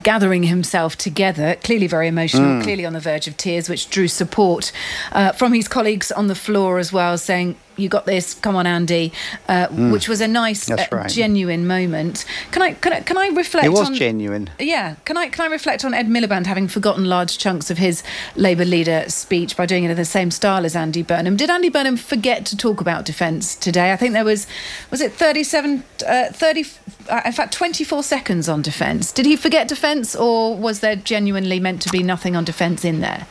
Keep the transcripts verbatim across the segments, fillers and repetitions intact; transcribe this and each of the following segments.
gathering himself together, clearly very emotional, Mm. clearly on the verge of tears, which drew support uh, from his colleagues on the floor as well, saying, "You got this, come on, Andy," uh, Mm. which was a nice, uh, That's right. genuine moment. Can I, can I, can I reflect? It was on, genuine. Yeah, can I, can I reflect on Ed Miliband having forgotten large chunks of his Labour leader speech by doing it in the same style as Andy Burnham? Did Andy Burnham forget to talk about defence today? I think there was, was it thirty-seven, uh, thirty, uh, in fact, twenty-four seconds on defence. Did he forget defence, or was there genuinely meant to be nothing on defence in there?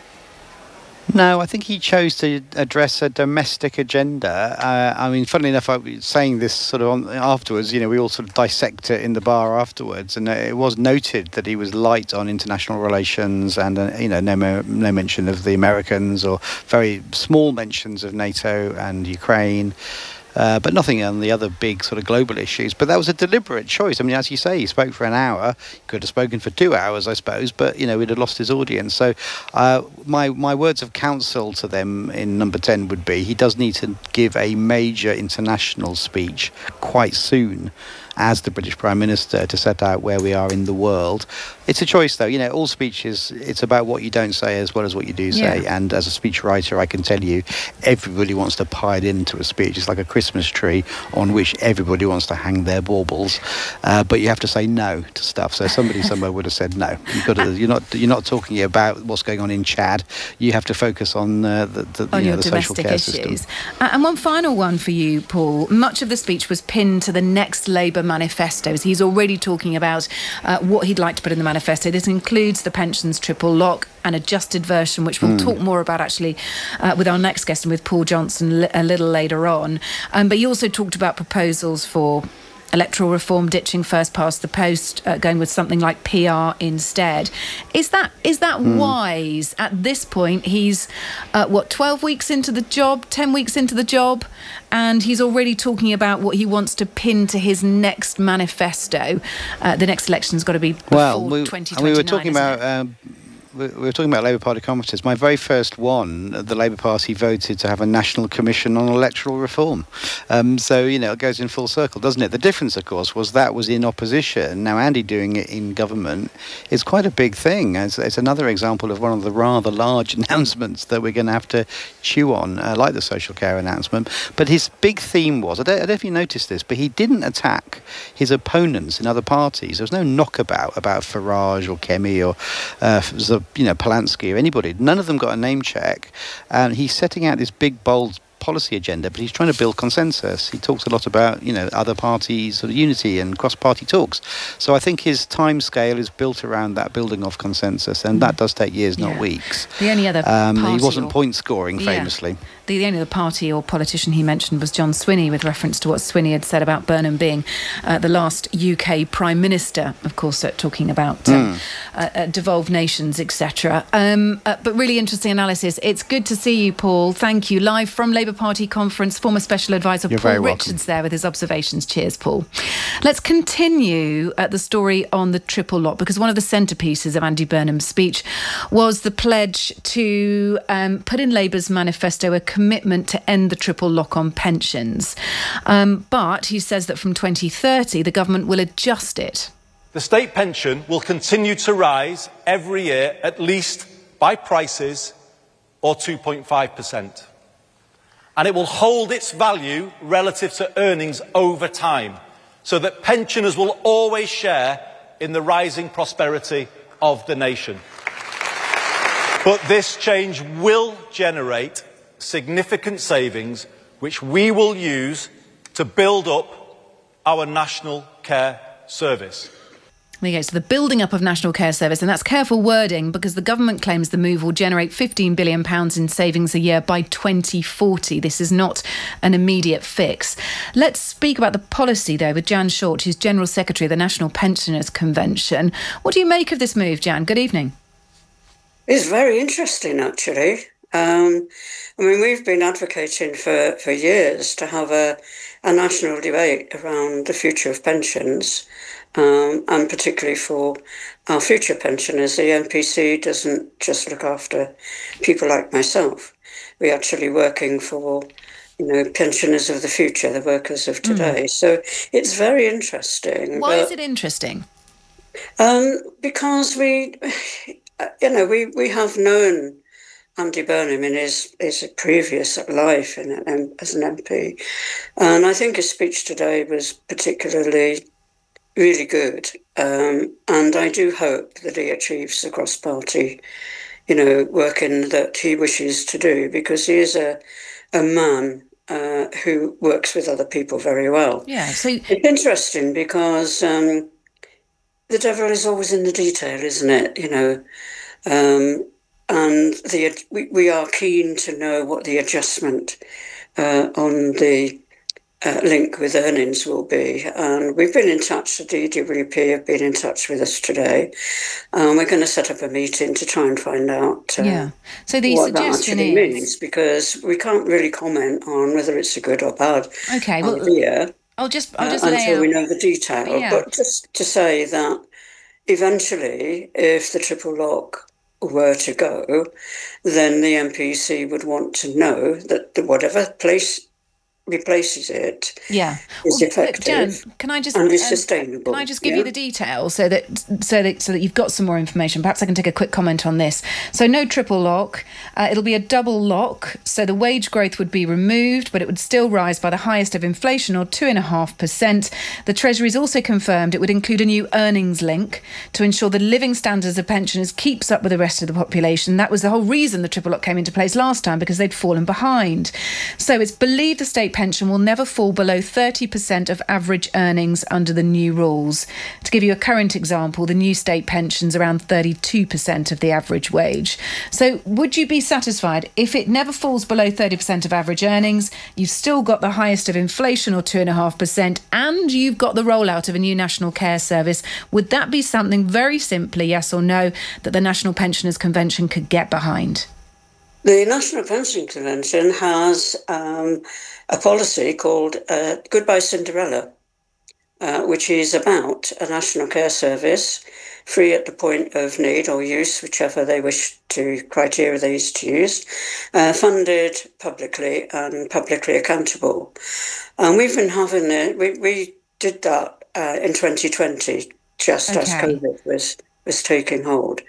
No, I think he chose to address a domestic agenda. Uh, I mean, funnily enough, I was saying this sort of on, afterwards, you know, we all sort of dissect it in the bar afterwards, and it was noted that he was light on international relations and, uh, you know, no, no mention of the Americans or very small mentions of NATO and Ukraine. Uh, but nothing on the other big sort of global issues. But that was a deliberate choice. I mean, as you say, he spoke for an hour. He could have spoken for two hours, I suppose, but, you know, he'd have lost his audience. So uh, my, my words of counsel to them in number ten would be he does need to give a major international speech quite soon as the British Prime Minister to set out where we are in the world. It's a choice, though. You know, all speeches, it's about what you don't say as well as what you do say. Yeah. And as a speechwriter, I can tell you, everybody wants to pile into a speech. It's like a Christmas tree on which everybody wants to hang their baubles. Uh, but you have to say no to stuff. So somebody somewhere would have said no. You've got to, you're not you're not talking about what's going on in Chad. You have to focus on uh, the, the, on you know, your the social domestic care issues. system. Uh, and one final one for you, Paul. Much of the speech was pinned to the next Labour manifestos. He's already talking about uh, what he'd like to put in the manifesto. This includes the pensions triple lock, an adjusted version, which we'll mm. talk more about actually uh, with our next guest and with Paul Johnson li- a little later on. Um, but he also talked about proposals for electoral reform, ditching first past the post, uh, going with something like P R instead. Is that is that mm. wise at this point? He's uh, what, twelve weeks into the job, ten weeks into the job, and he's already talking about what he wants to pin to his next manifesto. Uh, the next election's got to be before well, we, twenty twenty-nine. We were talking about. Um, we were talking about Labour Party conferences. My very first one, the Labour Party voted to have a national commission on electoral reform. Um, so, you know, it goes in full circle, doesn't it? The difference, of course, was that was in opposition. Now, Andy doing it in government is quite a big thing. It's, it's another example of one of the rather large announcements that we're going to have to chew on, uh, like the social care announcement. But his big theme was, I don't, I don't know if you noticed this, but he didn't attack his opponents in other parties. There was no knockabout about Farage or Kemi or uh, you know, Polanski or anybody. None of them got a name check. And he's setting out this big, bold policy agenda, but he's trying to build consensus. He talks a lot about, you know, other parties, sort of unity and cross-party talks. So I think his time scale is built around that building of consensus, and mm. that does take years, not yeah. weeks. The only other um, party he wasn't or, point scoring yeah. famously. The, the only other party or politician he mentioned was John Swinney, with reference to what Swinney had said about Burnham being uh, the last U K Prime Minister, of course, uh, talking about um, mm. uh, uh, devolved nations, et cetera. Um, uh, but really interesting analysis. It's good to see you, Paul. Thank you. Live from Labour Party conference, former Special Advisor You're Paul Richards there with his observations. Cheers, Paul. Let's continue at the story on the triple lock, because one of the centrepieces of Andy Burnham's speech was the pledge to um, put in Labour's manifesto a commitment to end the triple lock on pensions. Um, but he says that from twenty thirty, the government will adjust it. The state pension will continue to rise every year, at least by prices or two point five percent. And it will hold its value relative to earnings over time, so that pensioners will always share in the rising prosperity of the nation. But this change will generate significant savings, which we will use to build up our National Care Service. There you go. So the building up of National Care Service, and that's careful wording, because the government claims the move will generate fifteen billion pounds in savings a year by twenty forty. This is not an immediate fix. Let's speak about the policy, though, with Jan Short, who's General Secretary of the National Pensioners Convention. What do you make of this move, Jan? Good evening. It's very interesting, actually. Um, I mean, we've been advocating for, for years to have a, a national debate around the future of pensions. Um, and particularly for our future pensioners. The N P C doesn't just look after people like myself. We're actually working for, you know, pensioners of the future, the workers of today. Mm. So it's very interesting. Why is it interesting? Um, because we, you know, we, we have known Andy Burnham in his, his previous life in an, as an M P. And I think his speech today was particularly really good. Um, and I do hope that he achieves the cross-party, you know, working that he wishes to do, because he is a, a man uh, who works with other people very well. Yeah, so it's interesting because um, the devil is always in the detail, isn't it? You know, um, and the we, we are keen to know what the adjustment uh, on the Uh, link with earnings will be. And we've been in touch, the D W P have been in touch with us today. Um, we're going to set up a meeting to try and find out uh, yeah. so the what that suggestion actually is... means, because we can't really comment on whether it's a good or bad okay, well, idea I'll just, I'll just uh, lay until out... we know the detail. Yeah. But just to say that eventually, if the triple lock were to go, then the M P C would want to know that the, whatever place replaces it yeah is well, effective Jan, can I just and is um, sustainable. Can I just give yeah? you the details so that so that so that you've got some more information? Perhaps I can take a quick comment on this. So no triple lock, uh, it'll be a double lock. So the wage growth would be removed, but it would still rise by the highest of inflation, or two and a half percent. The Treasury's also confirmed it would include a new earnings link to ensure the living standards of pensioners keeps up with the rest of the population. That was the whole reason the triple lock came into place last time, because they'd fallen behind. So it's believed the state pension will never fall below thirty percent of average earnings under the new rules. To give you a current example, the new state pension's around thirty-two percent of the average wage. So would you be satisfied if it never falls below thirty percent of average earnings, you've still got the highest of inflation, or two point five percent, and you've got the rollout of a new national care service? Would that be something, very simply, yes or no, that the National Pensioners Convention could get behind? The National Pension Convention has um, a policy called uh, Goodbye Cinderella, uh, which is about a national care service, free at the point of need or use, whichever they wish to, criteria they wish to use, uh, funded publicly and publicly accountable. And we've been having it, we, we did that uh, in twenty twenty, just okay. as COVID was, was taking hold.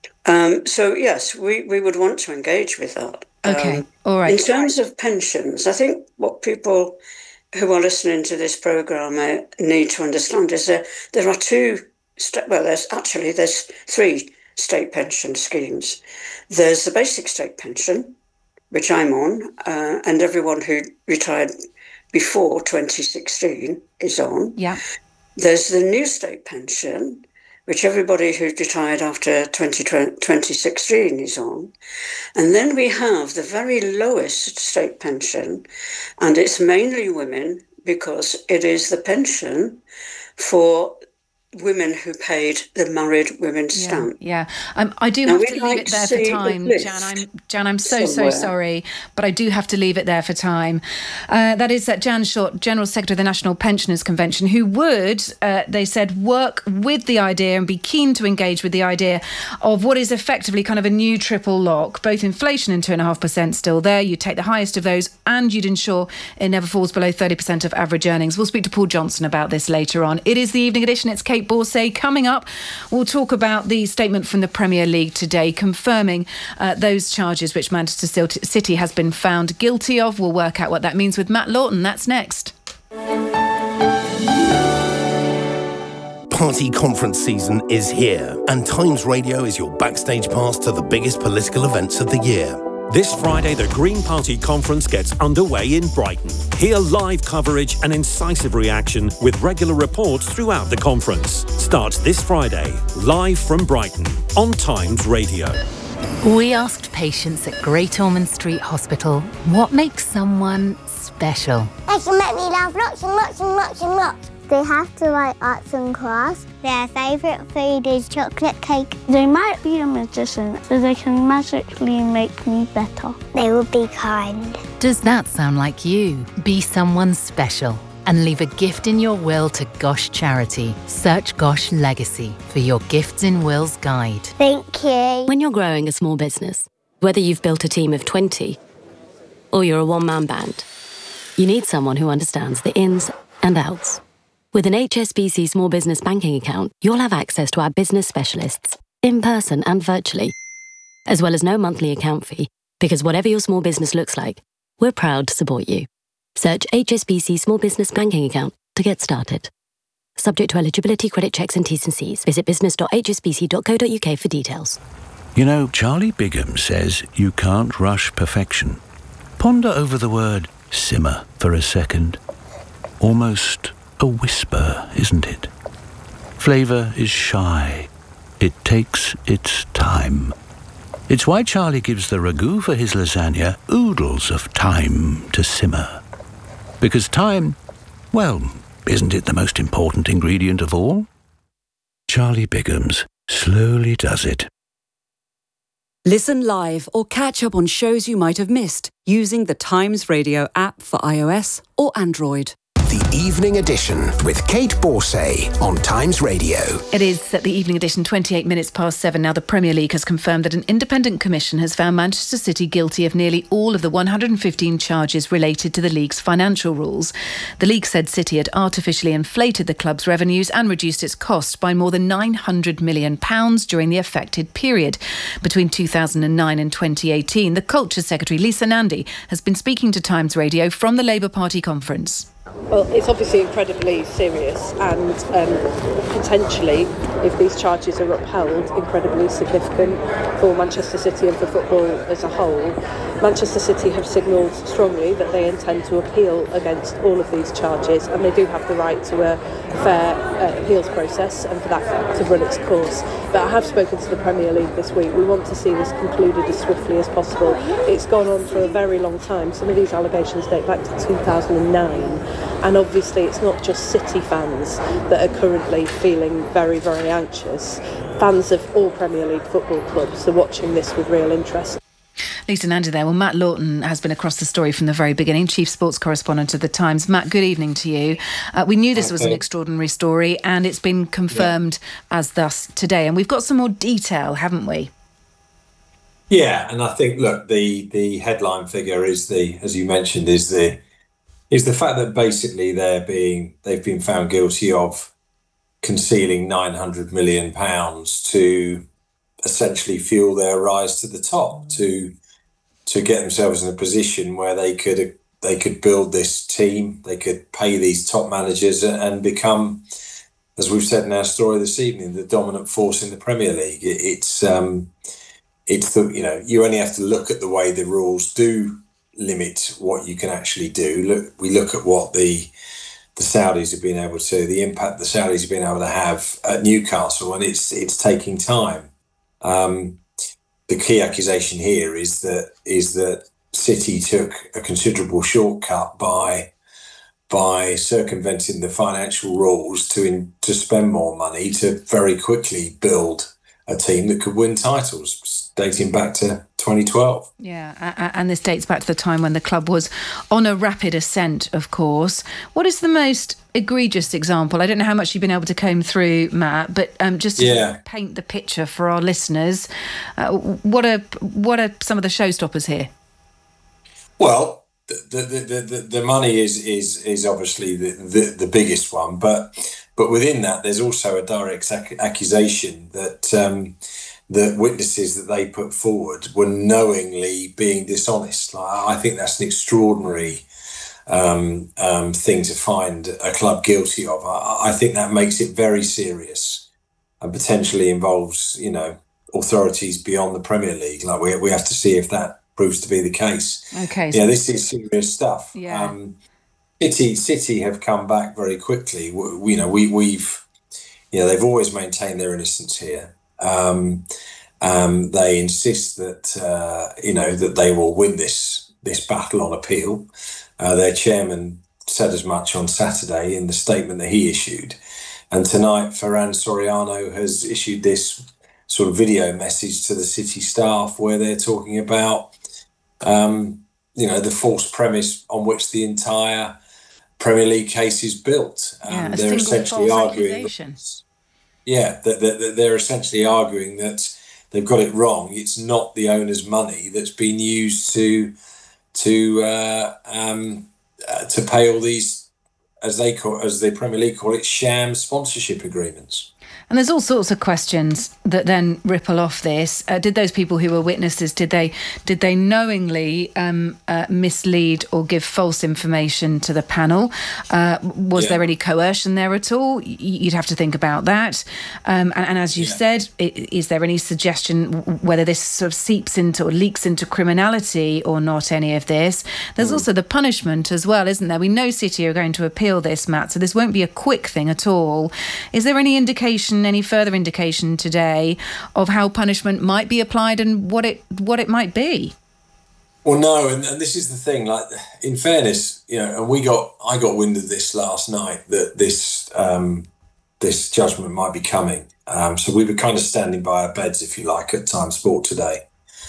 Um, so, yes, we, we would want to engage with that. Okay, um, all right. In terms of pensions, I think what people who are listening to this programme uh, need to understand is that there are two, st- well, there's actually, there's three state pension schemes. There's the basic state pension, which I'm on, uh, and everyone who retired before twenty sixteen is on. Yeah. There's the new state pension, which everybody who retired after twenty sixteen is on. And then we have the very lowest state pension, and it's mainly women, because it is the pension for women who paid the married women's yeah, stamp. Yeah, um, I do now have to leave like it there for time, Jan. I'm Jan. I'm so somewhere. so sorry, but I do have to leave it there for time. Uh, that is that Jan Short, General Secretary of the National Pensioners Convention, who would, uh, they said, work with the idea and be keen to engage with the idea of what is effectively kind of a new triple lock, both inflation and two and a half percent still there. You take the highest of those, and you'd ensure it never falls below thirty percent of average earnings. We'll speak to Paul Johnson about this later on. It is the evening edition. It's Kate Borsay. Coming up, we'll talk about the statement from the Premier League today, confirming uh, those charges which Manchester City has been found guilty of. We'll work out what that means with Matt Lawton. That's next. Party conference season is here, and Times Radio is your backstage pass to the biggest political events of the year. This Friday, the Green Party Conference gets underway in Brighton. Hear live coverage and incisive reaction with regular reports throughout the conference. Starts this Friday, live from Brighton, on Times Radio. We asked patients at Great Ormond Street Hospital what makes someone special. They can make me laugh lots and lots and lots and lots. They have to like arts and crafts. Their favourite food is chocolate cake. They might be a magician, so they can magically make me better. They will be kind. Does that sound like you? Be someone special and leave a gift in your will to Gosh Charity. Search Gosh Legacy for your Gifts in Wills guide. Thank you. When you're growing a small business, whether you've built a team of twenty or you're a one-man band, you need someone who understands the ins and outs. With an H S B C Small Business Banking account, you'll have access to our business specialists, in person and virtually, as well as no monthly account fee, because whatever your small business looks like, we're proud to support you. Search H S B C Small Business Banking account to get started. Subject to eligibility, credit checks and T's and C's. Visit business dot h s b c dot co dot u k for details. You know, Charlie Bigham says you can't rush perfection. Ponder over the word simmer for a second. Almost a whisper, isn't it? Flavour is shy. It takes its time. It's why Charlie gives the ragu for his lasagna oodles of time to simmer. Because time, well, isn't it the most important ingredient of all? Charlie Bigham's slowly does it. Listen live or catch up on shows you might have missed using the Times Radio app for iOS or Android. The Evening Edition with Kate Borsay on Times Radio. It is at the Evening Edition, twenty-eight minutes past seven. Now, the Premier League has confirmed that an independent commission has found Manchester City guilty of nearly all of the one hundred fifteen charges related to the league's financial rules. The league said City had artificially inflated the club's revenues and reduced its costs by more than nine hundred million pounds during the affected period. Between two thousand nine and twenty eighteen, the Culture Secretary, Lisa Nandy, has been speaking to Times Radio from the Labour Party conference. Well, it's obviously incredibly serious and um, potentially, if these charges are upheld, incredibly significant for Manchester City and for football as a whole. Manchester City have signalled strongly that they intend to appeal against all of these charges, and they do have the right to a fair uh, appeals process and for that to run its course. But I have spoken to the Premier League this week. We want to see this concluded as swiftly as possible. It's gone on for a very long time. Some of these allegations date back to two thousand nine. And obviously it's not just City fans that are currently feeling very, very anxious. Fans of all Premier League football clubs are watching this with real interest. Lisa Nandy there. Well, Matt Lawton has been across the story from the very beginning, chief sports correspondent of The Times. Matt, good evening to you. Uh, we knew this okay. was an extraordinary story, and it's been confirmed yeah. as thus today. And we've got some more detail, haven't we? Yeah, and I think, look, the the headline figure is the, as you mentioned, is the is the fact that basically they're being they've been found guilty of concealing nine hundred million pounds to essentially fuel their rise to the top, to to get themselves in a position where they could they could build this team, they could pay these top managers and become, as we've said in our story this evening, the dominant force in the Premier League. It, it's um, it's the you know you only have to look at the way the rules do limit what you can actually do. Look, we look at what the the Saudis have been able to, the impact the Saudis have been able to have at Newcastle, and it's it's taking time. Um, the key accusation here is that is that City took a considerable shortcut by by circumventing the financial rules to in, to spend more money to very quickly build a team that could win titles, dating back to twenty twelve. Yeah, and this dates back to the time when the club was on a rapid ascent, of course. What is the most egregious example? I don't know how much you've been able to comb through, Matt, but um, just to yeah. paint the picture for our listeners, uh, what are what are some of the showstoppers here? Well, the the the, the, the money is is is obviously the, the the biggest one, but but within that, there's also a direct ac- accusation that um, the witnesses that they put forward were knowingly being dishonest. Like, I think that's an extraordinary um, um, thing to find a club guilty of. I, I think that makes it very serious and potentially involves, you know, authorities beyond the Premier League. Like we we have to see if that proves to be the case. Okay. Yeah, this is serious stuff. Yeah. Um, City City have come back very quickly. We, you know, we we've, you know, they've always maintained their innocence here. Um, um, they insist that uh, you know that they will win this this battle on appeal. Uh, their chairman said as much on Saturday in the statement that he issued, and tonight Ferran Soriano has issued this sort of video message to the City staff where they're talking about um, you know the false premise on which the entire Premier League case is built. Um, yeah, a they're single essentially false arguing. accusation. Yeah, that, that they're essentially arguing that they've got it wrong. It's not the owner's money that's been used to to uh, um, uh, to pay all these as they call, as the Premier League call it, sham sponsorship agreements. And there's all sorts of questions that then ripple off this. Uh, did those people who were witnesses, did they did they knowingly um, uh, mislead or give false information to the panel? Uh, was yeah. there any coercion there at all? Y- you'd have to think about that. Um, and, and as you yeah. said, I- is there any suggestion whether this sort of seeps into or leaks into criminality or not, any of this? There's mm. also the punishment as well, isn't there? We know City are going to appeal this, Matt, so this won't be a quick thing at all. Is there any indication any further indication today of how punishment might be applied and what it what it might be? Well, no, and, and this is the thing. Like, in fairness, you know, and we got I got wind of this last night that this um, this judgment might be coming. Um, so we were kind of standing by our beds, if you like, at Time Sport today.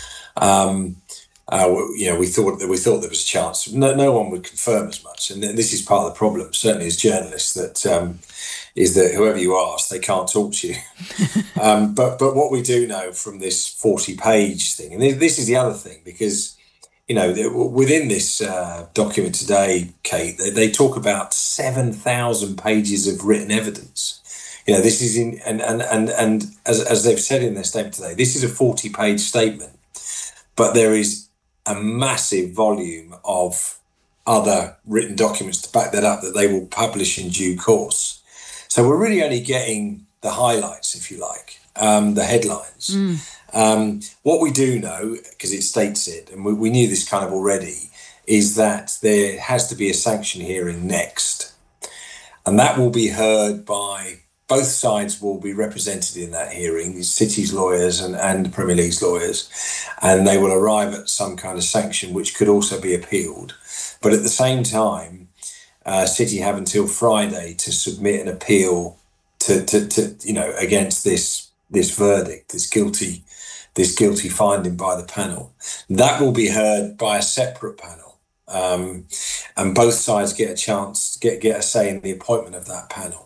Um, uh, you know, we thought that we thought there was a chance. No, no one would confirm as much, and this is part of the problem. Certainly, as journalists, that. Um, is that whoever you ask, they can't talk to you. um, but but what we do know from this forty-page thing, and this is the other thing, because, you know, within this uh, document today, Kate, they, they talk about seven thousand pages of written evidence. You know, this is in, and and and, and as, as they've said in their statement today, this is a forty-page statement, but there is a massive volume of other written documents to back that up that they will publish in due course. So we're really only getting the highlights, if you like, um, the headlines. Mm. Um, what we do know, because it states it, and we, we knew this kind of already, is that there has to be a sanction hearing next. And that will be heard by, both sides will be represented in that hearing, the City's lawyers and, and the Premier League's lawyers, and they will arrive at some kind of sanction, which could also be appealed. But at the same time, Uh, City have until Friday to submit an appeal to, to, to you know, against this this verdict, this guilty, this guilty finding by the panel. That will be heard by a separate panel, um, and both sides get a chance get get a say in the appointment of that panel.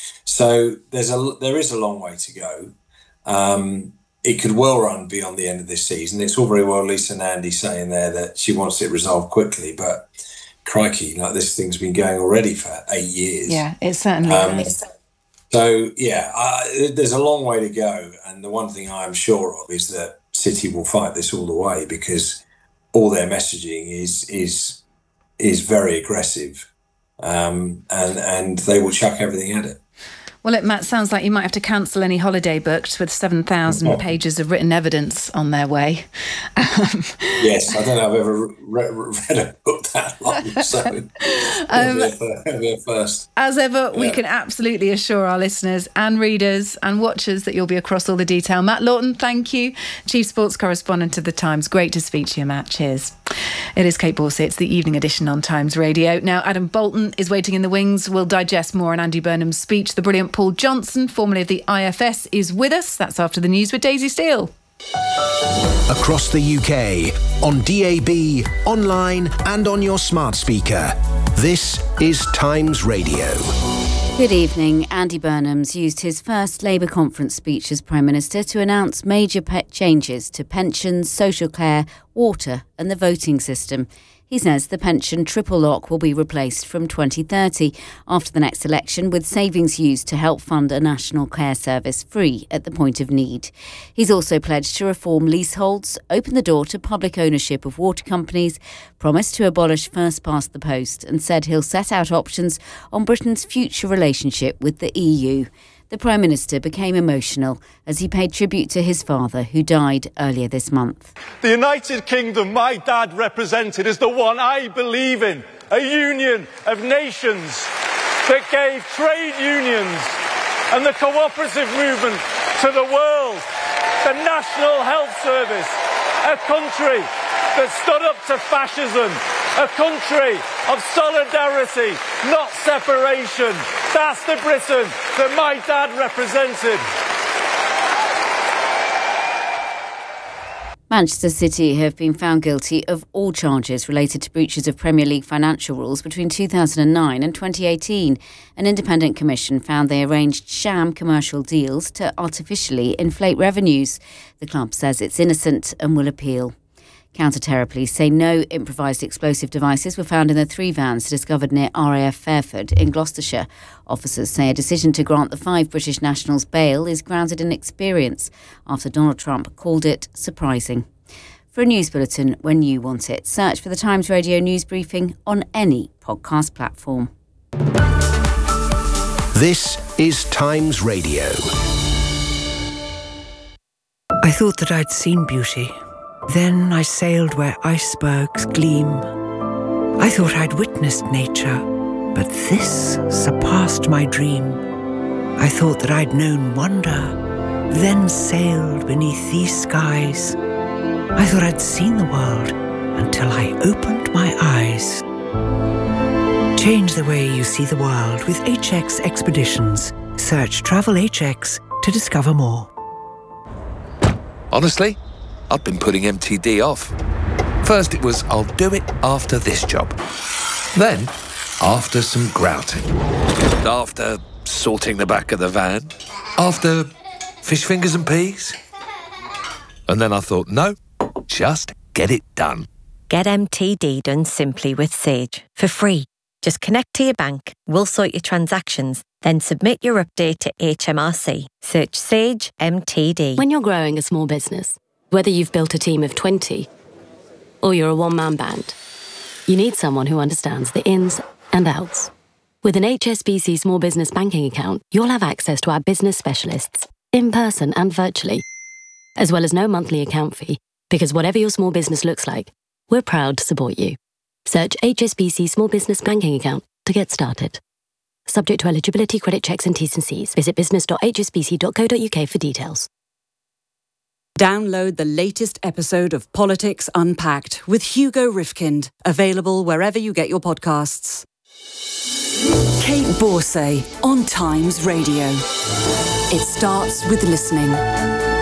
So there's a there is a long way to go. Um, it could well run beyond the end of this season. It's all very well Lisa Nandy saying there that she wants it resolved quickly, but crikey, like this thing's been going already for eight years. Yeah, it certainly um, is. So, yeah, uh, there's a long way to go. And the one thing I'm sure of is that City will fight this all the way, because all their messaging is is is very aggressive, um, and, and they will chuck everything at it. Well, it Matt, sounds like you might have to cancel any holiday booked with seven thousand oh. pages of written evidence on their way. Um, yes, I don't know if I've ever re- re- read a book that long, so um, it'll be a first. As ever, yeah. we can absolutely assure our listeners and readers and watchers that you'll be across all the detail. Matt Lawton, thank you. Chief Sports Correspondent of The Times. Great to speak to you, Matt. Cheers. It is Kate Borsey. It's the evening edition on Times Radio. Now, Adam Bolton is waiting in the wings. We'll digest more on Andy Burnham's speech. The brilliant Paul Johnson, formerly of the I F S, is with us. That's after the news with Daisy Steele. Across the U K, on D A B, online and on your smart speaker. This is Times Radio. Good evening. Andy Burnham's used his first Labour conference speech as Prime Minister to announce major pet changes to pensions, social care, water and the voting system. He says the pension triple lock will be replaced from twenty thirty after the next election, with savings used to help fund a national care service free at the point of need. He's also pledged to reform leaseholds, open the door to public ownership of water companies, promised to abolish first past the post, and said he'll set out options on Britain's future relationship with the E U. The Prime Minister became emotional as he paid tribute to his father, who died earlier this month. The United Kingdom my dad represented is the one I believe in, a union of nations that gave trade unions and the cooperative movement to the world, the National Health Service, a country that stood up to fascism, a country of solidarity, not separation. That's the Britain that my dad represented. Manchester City have been found guilty of all charges related to breaches of Premier League financial rules between two thousand nine and twenty eighteen. An independent commission found they arranged sham commercial deals to artificially inflate revenues. The club says it's innocent and will appeal. Counter-terror police say no improvised explosive devices were found in the three vans discovered near R A F Fairford in Gloucestershire. Officers say a decision to grant the five British nationals bail is grounded in experience after Donald Trump called it surprising. For a news bulletin when you want it, search for the Times Radio News Briefing on any podcast platform. This is Times Radio. I thought that I'd seen beauty. Then I sailed where icebergs gleam. I thought I'd witnessed nature, but this surpassed my dream. I thought that I'd known wonder, then sailed beneath these skies. I thought I'd seen the world until I opened my eyes. Change the way you see the world with H X Expeditions. Search Travel H X to discover more. Honestly, I've been putting M T D off. First it was, I'll do it after this job. Then, after some grouting. After sorting the back of the van. After fish fingers and peas. And then I thought, no, just get it done. Get M T D done simply with Sage, for free. Just connect to your bank, we'll sort your transactions, then submit your update to H M R C. Search Sage M T D. When you're growing a small business, whether you've built a team of twenty or you're a one-man band, you need someone who understands the ins and outs. With an H S B C small business banking account, you'll have access to our business specialists, in person and virtually, as well as no monthly account fee, because whatever your small business looks like, we're proud to support you. Search H S B C Small Business Banking Account to get started. Subject to eligibility, credit checks and T's and C's. Visit business dot h s b c dot co dot u k for details. Download the latest episode of Politics Unpacked with Hugo Rifkind, available wherever you get your podcasts. Kate Borsay on Times Radio. It starts with listening.